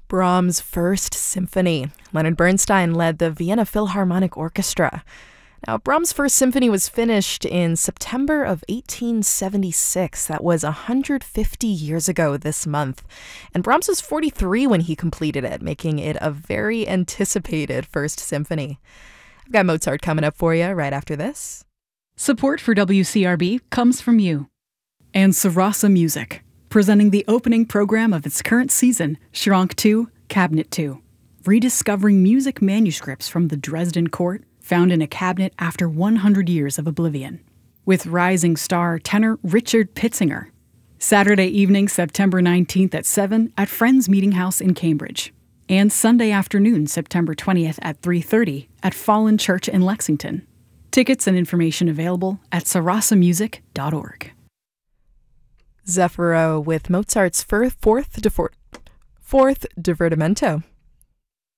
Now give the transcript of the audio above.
Brahms' First Symphony. Leonard Bernstein led the Vienna Philharmonic Orchestra. Now, Brahms' First Symphony was finished in September of 1876. That was 150 years ago this month. And Brahms was 43 when he completed it, making it a very anticipated First Symphony. I've got Mozart coming up for you right after this. Support for WCRB comes from you. And Sarasa Music, presenting the opening program of its current season, Schrank II, Cabinet II, rediscovering music manuscripts from the Dresden court found in a cabinet after 100 years of oblivion, with rising star tenor Richard Pitzinger. Saturday evening, September 19th at 7 at Friends Meeting House in Cambridge, and Sunday afternoon, September 20th at 3:30 at Fallen Church in Lexington. Tickets and information available at sarasamusic.org. Zeffiro with Mozart's fourth divertimento.